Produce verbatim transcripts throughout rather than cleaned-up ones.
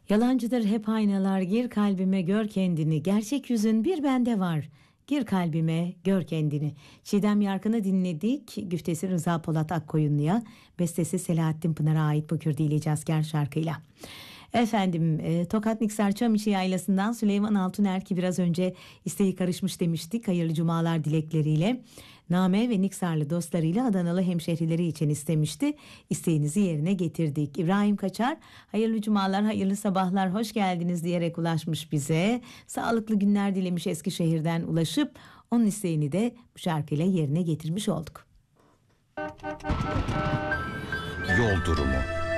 Yalancıdır hep aynalar, gir kalbime gör kendini, gerçek yüzün bir bende var. Gir kalbime gör kendini. Çiğdem Yarkın'ı dinledik. Güftesi Rıza Polat Akkoyunlu'ya, bestesi Selahattin Pınar'a ait bu Kürdili Cazker şarkıyla. Efendim e, Tokat Niksar Çamiçi Yaylası'ndan Süleyman Altuner ki biraz önce isteği karışmış demiştik. Hayırlı cumalar dilekleriyle. Name ve Niksarlı dostlarıyla Adanalı hemşehrileri için istemişti. İsteğinizi yerine getirdik. İbrahim Kaçar, hayırlı cumalar, hayırlı sabahlar, hoş geldiniz diyerek ulaşmış bize. Sağlıklı günler dilemiş Eskişehir'den ulaşıp onun isteğini de bu şarkıyla yerine getirmiş olduk. Yol durumu.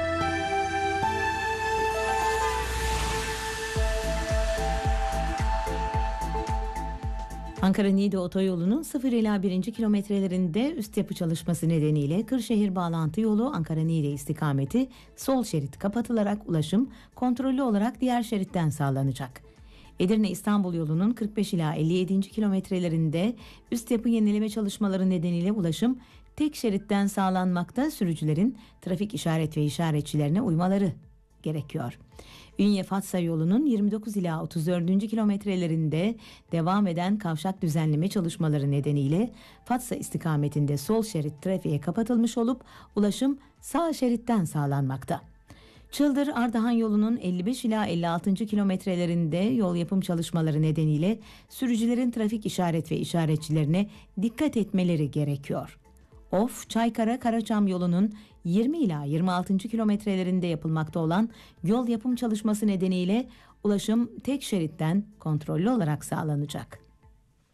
Ankara-Niğde otoyolunun sıfır ila birinci kilometrelerinde üst yapı çalışması nedeniyle Kırşehir bağlantı yolu Ankara-Niğde istikameti sol şerit kapatılarak ulaşım kontrollü olarak diğer şeritten sağlanacak. Edirne-İstanbul yolunun kırk beş ila elli yedinci kilometrelerinde üst yapı yenileme çalışmaları nedeniyle ulaşım tek şeritten sağlanmakta, sürücülerin trafik işaret ve işaretçilerine uymaları gerekiyor. Ünye-Fatsa yolunun yirmi dokuz ila otuz dördüncü kilometrelerinde devam eden kavşak düzenleme çalışmaları nedeniyle Fatsa istikametinde sol şerit trafiğe kapatılmış olup ulaşım sağ şeritten sağlanmakta. Çıldır-Ardahan yolunun elli beş ila elli altıncı kilometrelerinde yol yapım çalışmaları nedeniyle sürücülerin trafik işaret ve işaretçilerine dikkat etmeleri gerekiyor. Of, Çaykara Karaçam yolunun yirmi ila yirmi altıncı kilometrelerinde yapılmakta olan yol yapım çalışması nedeniyle ulaşım tek şeritten kontrollü olarak sağlanacak.